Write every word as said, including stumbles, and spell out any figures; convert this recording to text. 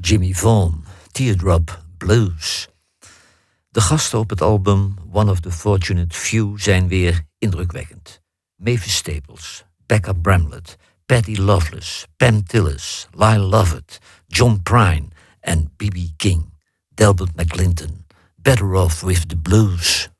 Jimmy Vaughan, Teardrop Blues. De gasten op het album One of the Fortunate Few zijn weer indrukwekkend. Mavis Staples, Becca Bramlett, Patty Loveless, Pam Tillis, Lyle Lovett, John Prine en B B King. Delbert McClinton, Better Off with the Blues.